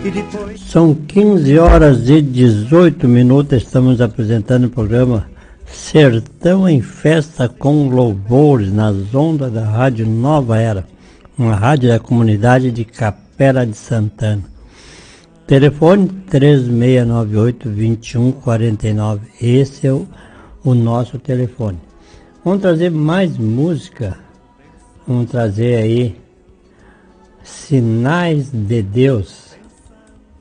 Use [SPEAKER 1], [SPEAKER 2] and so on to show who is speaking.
[SPEAKER 1] São 15 horas e 18 minutos, estamos apresentando o programa Sertão em Festa com Louvores, nas ondas da Rádio Nova Era, uma rádio da comunidade de Capela de Santana. Telefone 3698-2149, esse é o nosso telefone. Vamos trazer mais música, vamos trazer aí Sinais de Deus.